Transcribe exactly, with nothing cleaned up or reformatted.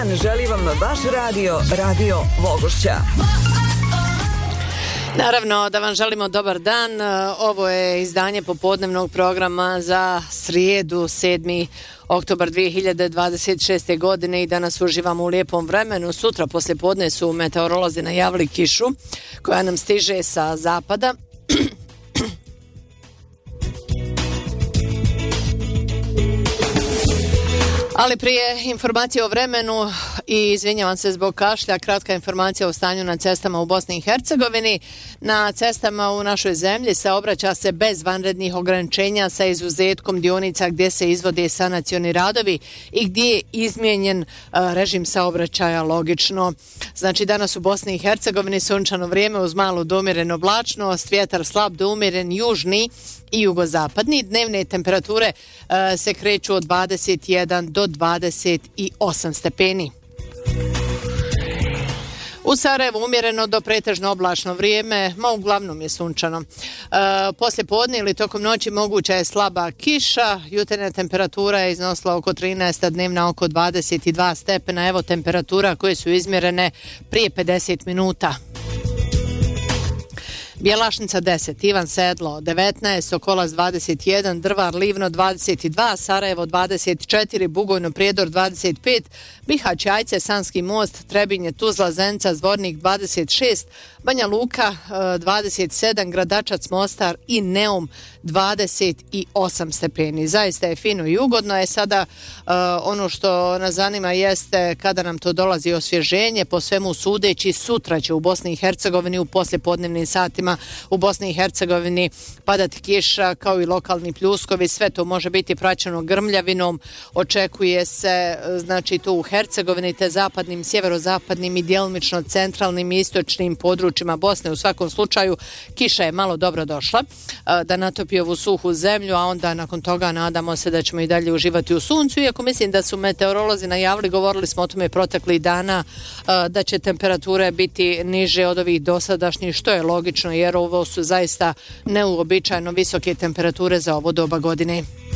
dan želi vam vaš radio, Radio Vogošća. Naravno da vam želimo dobar dan. Ovo je izdanje popodnevnog programa za srijedu sedmi oktobar dvije hiljade dvadeset šeste. godine i danas uživamo u lijepom vremenu. Sutra poslijepodne su meteorolozi najavili kišu koja nam stiže sa zapada. Ali prije informacije o vremenu i izvinjavam se zbog kašlja, kratka informacija o stanju na cestama u Bosni i Hercegovini. Na cestama u našoj zemlji saobraća se bez vanrednih ograničenja sa izuzetkom dionica gdje se izvode sanacioni radovi i gdje je izmijenjen a, režim saobraćaja logično. Znači danas u Bosni i Hercegovini sunčano vrijeme uz malu do umjerenu oblačnost, vjetar slab do umjeren južni i jugozapadni. Dnevne temperature uh, se kreću od dvadeset jedan do dvadeset osam stepeni. U Sarajevu umjereno do pretežno oblačno vrijeme, ma uglavnom je sunčano. E, poslije podne ili tokom noći moguća je slaba kiša, jutarnja temperatura je iznosila oko trinaest, a dnevna oko dvadeset dva stepena. Evo temperatura koje su izmjerene prije pedeset minuta. Bjelašnica deset, Ivan Sedlo devetnaest, Sokolac dvadeset jedan, Drvar Livno dvadeset dva, Sarajevo dvadeset četiri, Bugojno Prijedor dvadeset pet, Bihać Jajce, Sanski most, Trebinje, Tuzla, Zenica, Zvornik dvadeset šest, Banja Luka dvadeset sedam, Gradačac, Mostar i Neum dvadeset osam stepeni. Zaista je fino i ugodno. Je sada uh, ono što nas zanima jeste kada nam to dolazi osvježenje. Po svemu sudeći sutra će u Bosni i Hercegovini u poslijepodnevnim satima u Bosni i Hercegovini padati kiša kao i lokalni pljuskovi. Sve to može biti praćeno grmljavinom. Očekuje se znači tu u Hercegovini te zapadnim, sjeverozapadnim i djelomično centralnim i istočnim područjima Bosne. U svakom slučaju kiša je malo dobro došla uh, da natopi ovu suhu zemlju, a onda nakon toga nadamo se da ćemo i dalje uživati u suncu, iako mislim da su meteorolozi najavili, govorili smo o tome proteklih dana, da će temperature biti niže od ovih dosadašnjih, što je logično jer ovo su zaista neuobičajeno visoke temperature za ovo doba godine.